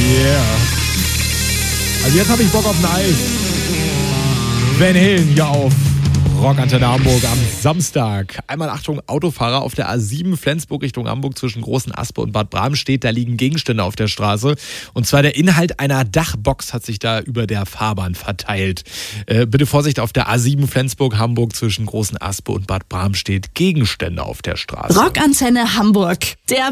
Yeah. Also jetzt habe ich Bock auf ein Eis. Van Halen hier auf Rockantenne Hamburg am Samstag. Einmal Achtung, Autofahrer auf der A7 Flensburg Richtung Hamburg zwischen Großen Aspe und Bad Bramstedt. Da liegen Gegenstände auf der Straße. Und zwar der Inhalt einer Dachbox hat sich da über der Fahrbahn verteilt. Bitte Vorsicht auf der A7 Flensburg Hamburg zwischen Großen Aspe und Bad Bramstedt. Gegenstände auf der Straße. Rockantenne Hamburg. Der